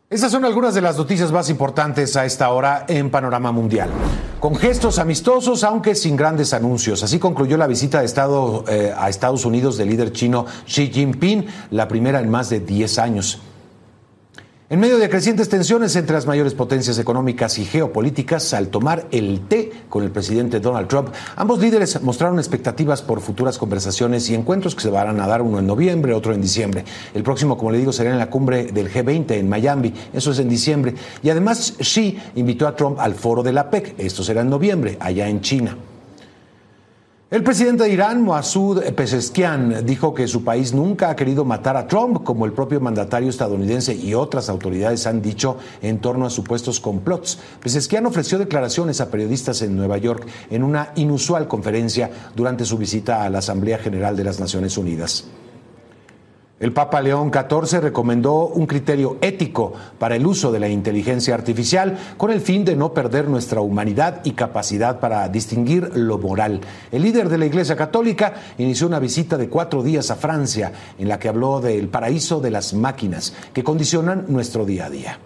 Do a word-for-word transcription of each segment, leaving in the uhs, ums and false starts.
Estas son algunas de las noticias más importantes a esta hora en Panorama Mundial. Con gestos amistosos, aunque sin grandes anuncios. Así concluyó la visita de Estado, eh, a Estados Unidos del líder chino Xi Jinping, la primera en más de diez años. En medio de crecientes tensiones entre las mayores potencias económicas y geopolíticas, al tomar el té con el presidente Donald Trump, ambos líderes mostraron expectativas por futuras conversaciones y encuentros que se van a dar, uno en noviembre, otro en diciembre. El próximo, como le digo, será en la cumbre del G veinte en Miami, eso es en diciembre. Y además, Xi invitó a Trump al foro de la P E C, esto será en noviembre, allá en China. El presidente de Irán, Masoud Pezeshkian, dijo que su país nunca ha querido matar a Trump, como el propio mandatario estadounidense y otras autoridades han dicho en torno a supuestos complots. Pezeshkian ofreció declaraciones a periodistas en Nueva York en una inusual conferencia durante su visita a la Asamblea General de las Naciones Unidas. El Papa León catorce recomendó un criterio ético para el uso de la inteligencia artificial con el fin de no perder nuestra humanidad y capacidad para distinguir lo moral. El líder de la Iglesia Católica inició una visita de cuatro días a Francia en la que habló del paraíso de las máquinas que condicionan nuestro día a día.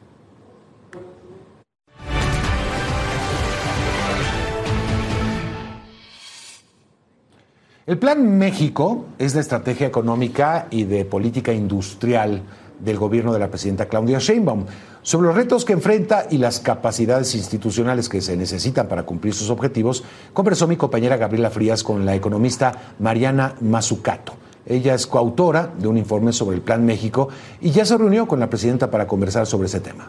El Plan México es la estrategia económica y de política industrial del gobierno de la presidenta Claudia Sheinbaum. Sobre los retos que enfrenta y las capacidades institucionales que se necesitan para cumplir sus objetivos, conversó mi compañera Gabriela Frías con la economista Mariana Mazzucato. Ella es coautora de un informe sobre el Plan México y ya se reunió con la presidenta para conversar sobre ese tema.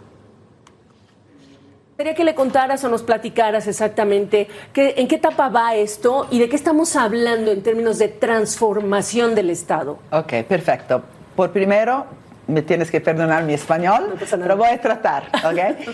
Quería que le contaras o nos platicaras exactamente qué, en qué etapa va esto y de qué estamos hablando en términos de transformación del Estado. Ok, perfecto. Por primero, me tienes que perdonar mi español, no pero voy a tratar, ¿ok?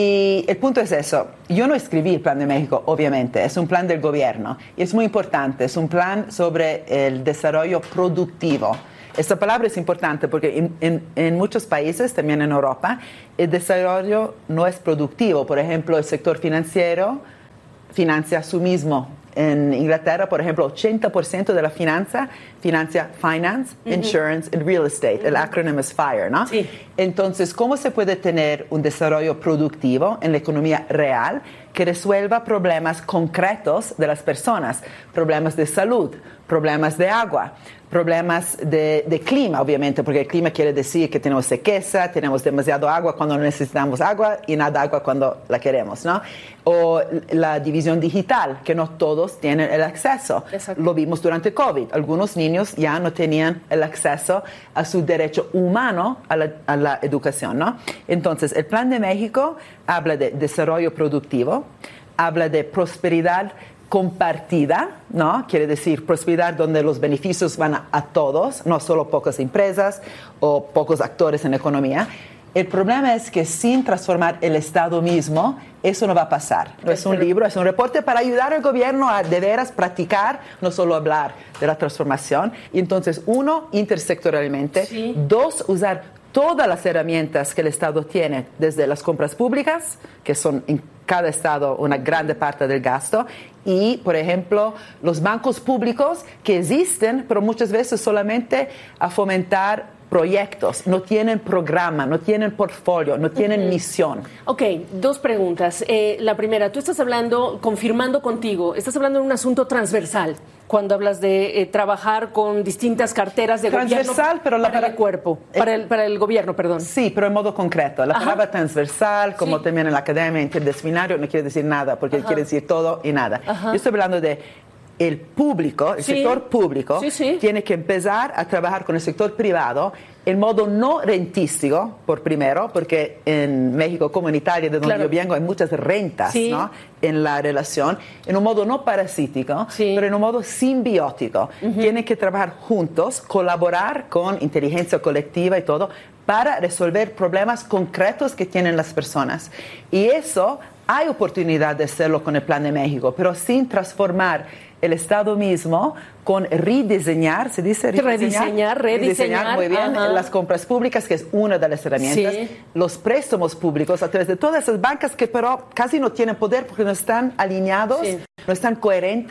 Y el punto es eso. Yo no escribí el Plan de México, obviamente. Es un plan del gobierno y es muy importante. Es un plan sobre el desarrollo productivo. Esta palabra es importante porque en, en, en muchos países, también en Europa, el desarrollo no es productivo. Por ejemplo, el sector financiero financia a sí mismo. En Inglaterra, por ejemplo, ochenta por ciento de la finanza financia finance, uh-huh. insurance y real estate. Uh-huh. El acrónimo es FIRE, ¿no? Sí. Entonces, ¿cómo se puede tener un desarrollo productivo en la economía real que resuelva problemas concretos de las personas? Problemas de salud, problemas de agua, problemas de, de clima, obviamente, porque el clima quiere decir que tenemos sequeza, tenemos demasiado agua cuando no necesitamos agua y nada agua cuando la queremos, ¿no? O la división digital, que no todos tienen el acceso. Exacto. Lo vimos durante COVID. Algunos niños ya no tenían el acceso a su derecho humano a la, a la educación, ¿no? Entonces, el Plan de México habla de desarrollo productivo, habla de prosperidad compartida, ¿no? Quiere decir prosperidad donde los beneficios van a, a todos, no solo pocas empresas o pocos actores en la economía. El problema es que sin transformar el Estado mismo, eso no va a pasar. No es un libro, es un reporte para ayudar al gobierno a de veras practicar, no solo hablar de la transformación. Y entonces, uno, intersectorialmente. Sí. Dos, usar todas las herramientas que el Estado tiene, desde las compras públicas, que son en cada Estado una grande parte del gasto, y, por ejemplo, los bancos públicos que existen, pero muchas veces solamente a fomentar proyectos, no tienen programa, no tienen portfolio, no tienen uh-huh. misión. Ok, dos preguntas. Eh, la primera, tú estás hablando, confirmando contigo, estás hablando de un asunto transversal cuando hablas de eh, trabajar con distintas carteras de transversal, gobierno pero la para para, el cuerpo, eh, para el, para el gobierno, perdón. Sí, pero en modo concreto. La Ajá. palabra transversal, como sí. también en la academia interdisciplinaria, no quiere decir nada, porque Ajá. quiere decir todo y nada. Ajá. Yo estoy hablando de el público, el sí. sector público, sí, sí. tiene que empezar a trabajar con el sector privado en modo no rentístico, por primero, porque en México, como en Italia, de donde claro. yo vengo, hay muchas rentas, sí. ¿no? En la relación, en un modo no parasítico, sí. pero en un modo simbiótico. Uh-huh. Tienen que trabajar juntos, colaborar con inteligencia colectiva y todo, para resolver problemas concretos que tienen las personas. Y eso hay oportunidad de hacerlo con el Plan de México, pero sin transformar el Estado mismo, con rediseñar, ¿se dice? Rediseñar, rediseñar. Rediseñar, muy bien, ajá. las compras públicas, que es una de las herramientas. Sí. Los préstamos públicos a través de todas esas bancas que pero casi no tienen poder porque no están alineados, sí. no están coherentes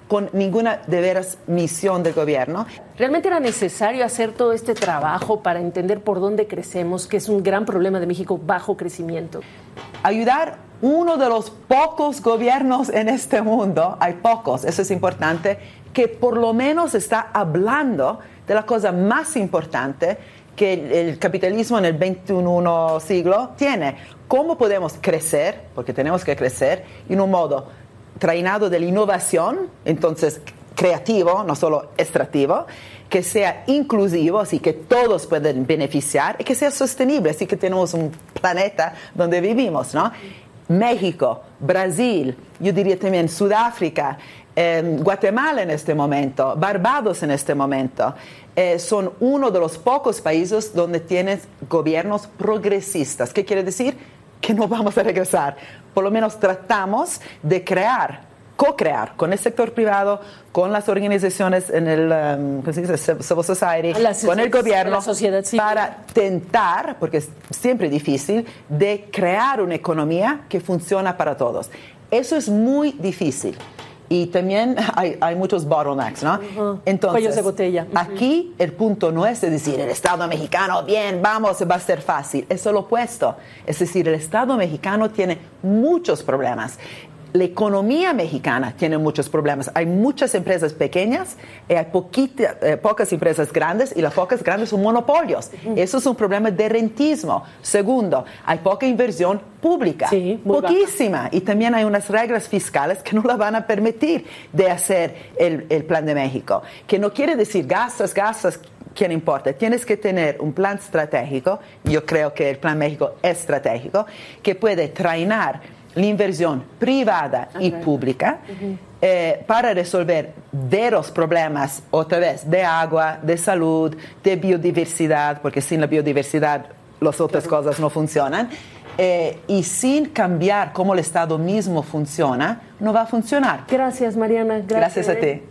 con ninguna de veras misión del gobierno. ¿Realmente era necesario hacer todo este trabajo para entender por dónde crecemos, que es un gran problema de México, bajo crecimiento? Ayudar uno de los pocos gobiernos en este mundo, hay pocos, eso es importante, que por lo menos está hablando de la cosa más importante que el, el capitalismo en el veintiuno siglo tiene. ¿Cómo podemos crecer? Porque tenemos que crecer en un modo trainado de la innovación, entonces creativo, no solo extractivo, que sea inclusivo, así que todos pueden beneficiar, y que sea sostenible, así que tenemos un planeta donde vivimos, ¿no? México, Brasil, yo diría también Sudáfrica, eh, Guatemala en este momento, Barbados en este momento, eh, son uno de los pocos países donde tienes gobiernos progresistas. ¿Qué quiere decir? Que no vamos a regresar. Por lo menos tratamos de crear, co-crear con el sector privado, con las organizaciones en el um, ¿cómo se dice? Civil society, la, con el gobierno, la sociedad civil, para tentar, porque es siempre difícil, de crear una economía que funciona para todos. Eso es muy difícil. Y también hay, hay muchos bottlenecks, ¿no? Uh-huh. Entonces, cuellos de botella. Uh-huh. Aquí el punto no es de decir el Estado mexicano, bien, vamos, va a ser fácil. Es lo opuesto. Es decir, el Estado mexicano tiene muchos problemas. La economía mexicana tiene muchos problemas. Hay muchas empresas pequeñas y hay poquita, eh, pocas empresas grandes, y las pocas grandes son monopolios. Uh-huh. Eso es un problema de rentismo. Segundo, hay poca inversión pública, sí, poquísima. Baja. Y también hay unas reglas fiscales que no la van a permitir de hacer el, el Plan de México, que no quiere decir gastas, gastas. ¿Quién importa? Tienes que tener un plan estratégico. Yo creo que el Plan México es estratégico, que puede trainar la inversión privada y okay. pública uh-huh. eh, para resolver veros problemas, otra vez, de agua, de salud, de biodiversidad, porque sin la biodiversidad las otras claro. cosas no funcionan, eh, y sin cambiar cómo el Estado mismo funciona, no va a funcionar. Gracias, Mariana. Gracias, Gracias a ti.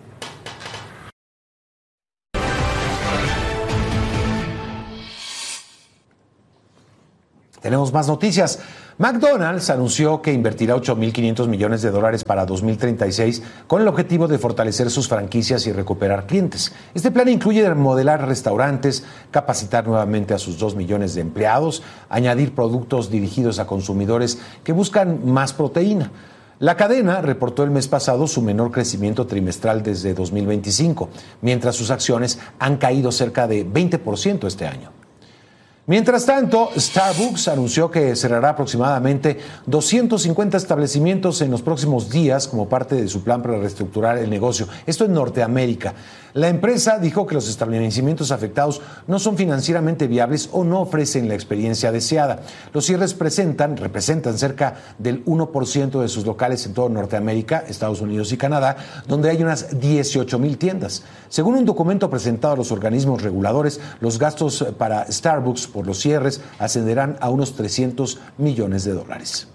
Tenemos más noticias. McDonald's anunció que invertirá ocho mil quinientos millones de dólares para dos mil treinta y seis con el objetivo de fortalecer sus franquicias y recuperar clientes. Este plan incluye remodelar restaurantes, capacitar nuevamente a sus dos millones de empleados, añadir productos dirigidos a consumidores que buscan más proteína. La cadena reportó el mes pasado su menor crecimiento trimestral desde dos mil veinticinco, mientras sus acciones han caído cerca de veinte por ciento este año. Mientras tanto, Starbucks anunció que cerrará aproximadamente doscientos cincuenta establecimientos en los próximos días como parte de su plan para reestructurar el negocio. Esto en Norteamérica. La empresa dijo que los establecimientos afectados no son financieramente viables o no ofrecen la experiencia deseada. Los cierres presentan, representan cerca del uno por ciento de sus locales en toda Norteamérica, Estados Unidos y Canadá, donde hay unas dieciocho mil tiendas. Según un documento presentado a los organismos reguladores, los gastos para Starbucks por los cierres ascenderán a unos trescientos millones de dólares.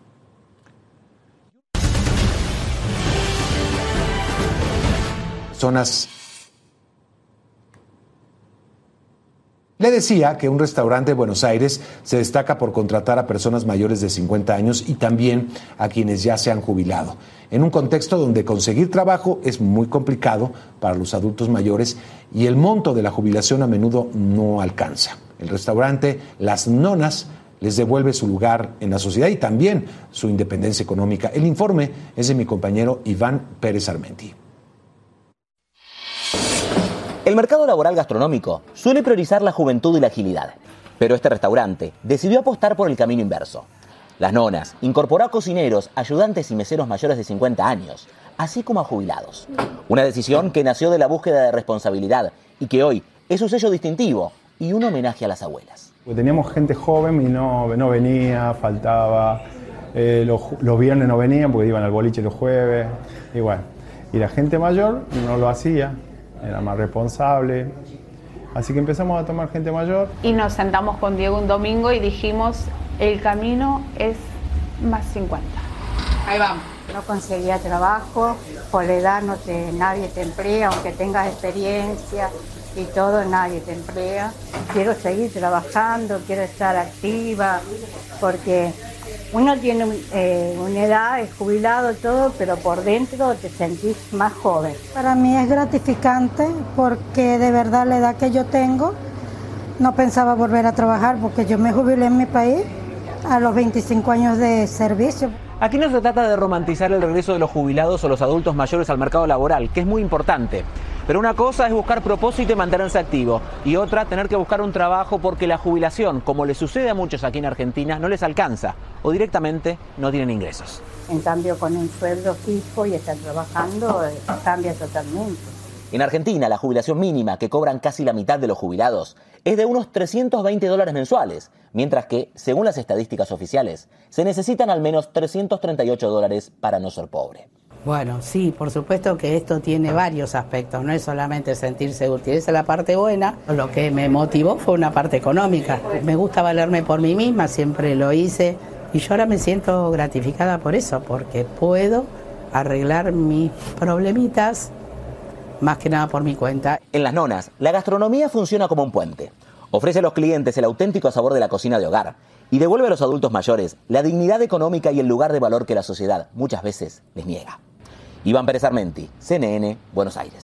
Zonas. Le decía que un restaurante de Buenos Aires se destaca por contratar a personas mayores de cincuenta años y también a quienes ya se han jubilado, en un contexto donde conseguir trabajo es muy complicado para los adultos mayores y el monto de la jubilación a menudo no alcanza. El restaurante Las Nonas les devuelve su lugar en la sociedad y también su independencia económica. El informe es de mi compañero Iván Pérez Armenti. El mercado laboral gastronómico suele priorizar la juventud y la agilidad, pero este restaurante decidió apostar por el camino inverso. Las Nonas incorporó a cocineros, ayudantes y meseros mayores de cincuenta años, así como a jubilados. Una decisión que nació de la búsqueda de responsabilidad y que hoy es su sello distintivo y un homenaje a las abuelas. Teníamos gente joven y no, no venía, faltaba, eh, los, los viernes no venían porque iban al boliche los jueves, y bueno, y la gente mayor no lo hacía. Era más responsable, así que empezamos a tomar gente mayor. Y nos sentamos con Diego un domingo y dijimos, el camino es más cincuenta. Ahí vamos. No conseguía trabajo, por la edad no te, nadie te emplea, aunque tengas experiencia y todo, nadie te emplea. Quiero seguir trabajando, quiero estar activa, porque Uno tiene eh, una edad, es jubilado y todo, pero por dentro te sentís más joven. Para mí es gratificante porque de verdad la edad que yo tengo no pensaba volver a trabajar porque yo me jubilé en mi país a los veinticinco años de servicio. Aquí no se trata de romantizar el regreso de los jubilados o los adultos mayores al mercado laboral, que es muy importante. Pero una cosa es buscar propósito y mantenerse activo, y otra tener que buscar un trabajo porque la jubilación, como le sucede a muchos aquí en Argentina, no les alcanza o directamente no tienen ingresos. En cambio, con un sueldo fijo y estar trabajando, eh, cambia totalmente. En Argentina, la jubilación mínima, que cobran casi la mitad de los jubilados, es de unos trescientos veinte dólares mensuales, mientras que, según las estadísticas oficiales, se necesitan al menos trescientos treinta y ocho dólares para no ser pobre. Bueno, sí, por supuesto que esto tiene varios aspectos, no es solamente sentirse útil, esa es la parte buena. Lo que me motivó fue una parte económica. Me gusta valerme por mí misma, siempre lo hice, y yo ahora me siento gratificada por eso, porque puedo arreglar mis problemitas más que nada por mi cuenta. En Las Nonas, la gastronomía funciona como un puente. Ofrece a los clientes el auténtico sabor de la cocina de hogar y devuelve a los adultos mayores la dignidad económica y el lugar de valor que la sociedad muchas veces les niega. Iván Pérez Armenti, C N N, Buenos Aires.